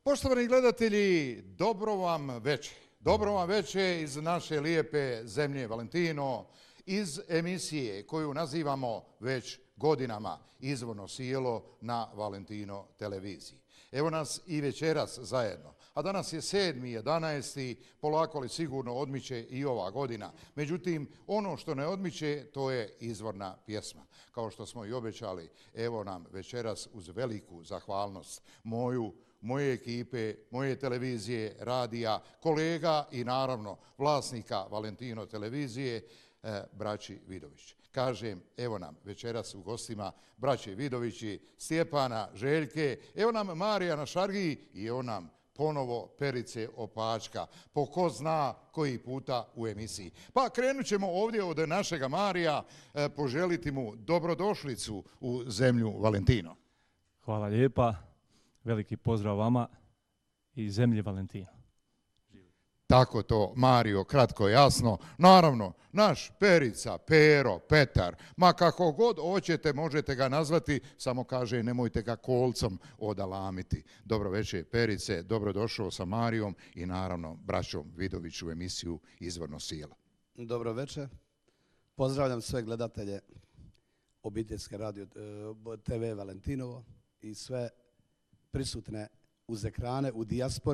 Poštovani gledatelji, dobro vam večer. Dobro vam večer iz naše lijepe zemlje Valentino, iz emisije koju nazivamo već godinama Izvorno sijelo na Valentino televiziji. Evo nas i večeras zajedno. A danas je 7.11. polako li sigurno odmiče i ova godina. Međutim, ono što ne odmiče, to je izvorna pjesma. Kao što smo i obećali, evo nam večeras uz veliku zahvalnost moje ekipe, moje televizije, radija, kolega i naravno vlasnika Valentino televizije, braći Vidović. Kažem, evo nam večeras u gostima braće Vidovići, Stjepana, Željke, evo nam Marija na šargiji i evo nam ponovo Perice Opačka, po ko zna koji puta u emisiji. Pa krenut ćemo ovdje od našega Marija, poželiti mu dobrodošlicu u zemlju Valentino. Hvala lijepa, veliki pozdrav vama i zemlji Valentino. Tako to, Mario, kratko i jasno. Naravno, naš Perica, Pero, Petar, ma kako god hoćete, možete ga nazvati, samo kaže nemojte ga kolcom odalamiti. Dobro večer, Perice, dobrodošao sa Marijom i naravno braćom Vidović u emisiju Izvorno sijelo. Dobro večer, pozdravljam sve gledatelje obiteljske radio TV Valentinovo i sve prisutne uz ekrane u dijaspori.